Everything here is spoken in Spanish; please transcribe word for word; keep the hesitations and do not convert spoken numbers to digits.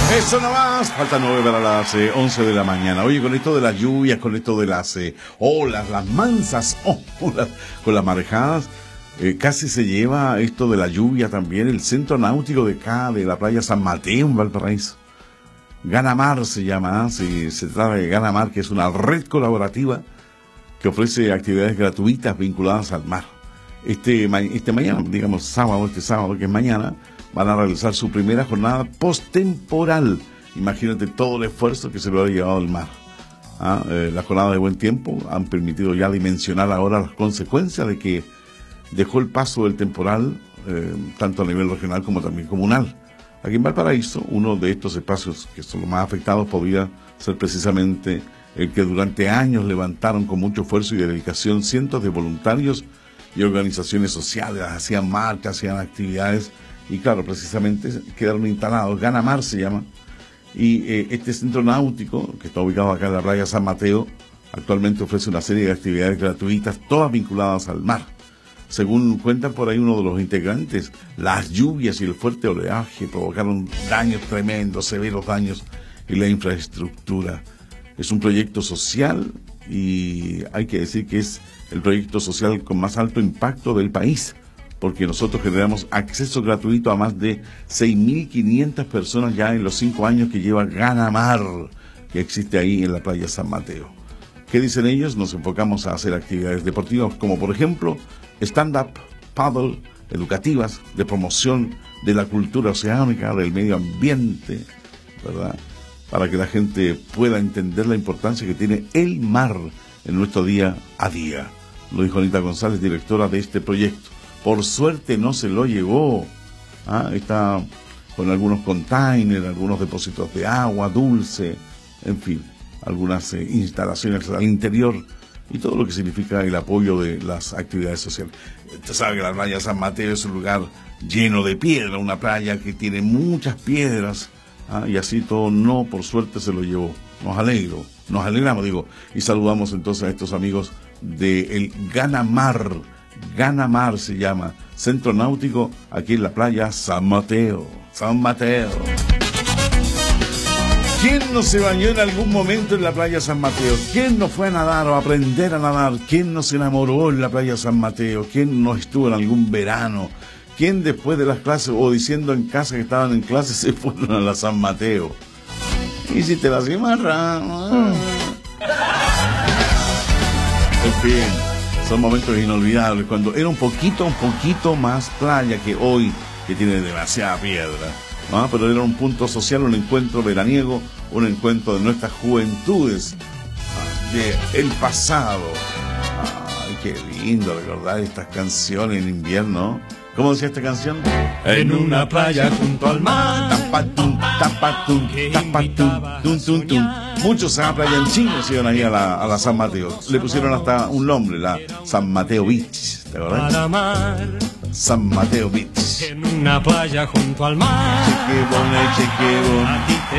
Eso nomás, falta nueve para las eh, once de la mañana. Oye, con esto de las lluvias, con esto de las eh, olas, las mansas olas, con las marejadas, eh, casi se lleva esto de la lluvia también el centro náutico de acá, de la playa San Mateo en Valparaíso. Ganamar se llama, ¿eh? se, se trata de Ganamar, que es una red colaborativa que ofrece actividades gratuitas vinculadas al mar. Este, este mañana, digamos sábado, este sábado que es mañana, van a realizar su primera jornada postemporal. Imagínate todo el esfuerzo que se lo ha llevado el mar. ¿Ah? Eh, las jornadas de buen tiempo han permitido ya dimensionar ahora las consecuencias de que dejó el paso del temporal, eh, tanto a nivel regional como también comunal. Aquí en Valparaíso, uno de estos espacios que son los más afectados podría ser precisamente el que durante años levantaron con mucho esfuerzo y dedicación cientos de voluntarios y organizaciones sociales, hacían marchas, hacían actividades, y claro, precisamente quedaron instalados. Ganamar se llama, y eh, este centro náutico, que está ubicado acá en la playa San Mateo, actualmente ofrece una serie de actividades gratuitas, todas vinculadas al mar. Según cuentan por ahí uno de los integrantes, las lluvias y el fuerte oleaje provocaron daños tremendos, severos daños en la infraestructura. Es un proyecto social y hay que decir que es el proyecto social con más alto impacto del país, porque nosotros generamos acceso gratuito a más de seis mil quinientas personas ya en los cinco años que lleva Ganamar, que existe ahí en la playa San Mateo. ¿Qué dicen ellos? Nos enfocamos a hacer actividades deportivas como por ejemplo stand-up, paddle, educativas, de promoción de la cultura oceánica, del medio ambiente, ¿verdad? Para que la gente pueda entender la importancia que tiene el mar en nuestro día a día. Lo dijo Anita González, directora de este proyecto. Por suerte no se lo llevó. ¿Ah? Está con algunos containers, algunos depósitos de agua dulce, en fin, algunas eh, instalaciones al interior y todo lo que significa el apoyo de las actividades sociales. Usted sabe que la playa San Mateo es un lugar lleno de piedra, una playa que tiene muchas piedras, ¿ah? Y así todo no, por suerte se lo llevó. Nos alegro, nos alegramos, digo, y saludamos entonces a estos amigos de el Ganamar. Ganamar se llama, centro náutico aquí en la playa San Mateo. San Mateo. ¿Quién no se bañó en algún momento en la playa San Mateo? ¿Quién no fue a nadar o a aprender a nadar? ¿Quién no se enamoró en la playa San Mateo? ¿Quién no estuvo en algún verano? ¿Quién después de las clases o diciendo en casa que estaban en clases se fueron a la San Mateo? Y si te la cimarra. En fin, son momentos inolvidables cuando era un poquito, un poquito más playa que hoy, que tiene demasiada piedra. ¿Ah? Pero era un punto social, un encuentro veraniego, un encuentro de nuestras juventudes, de el pasado. Ay, qué lindo recordar estas canciones en invierno. ¿Cómo decía esta canción? En una playa junto al mar. Tapatum, tapatum, tapatum, tum, tum, tum. Muchos a la playa en Chile se iban ahí a la, a la San Mateo. Le pusieron hasta un nombre, la San Mateo Beach. ¿Te acordás? San Mateo Beach. En una playa junto al mar. Chequebón, chequebón.